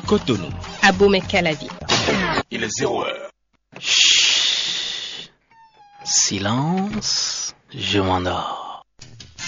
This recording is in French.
Cotonou. À Bomey-Calavi. Il est 0h. Chut. Silence, je m'endors.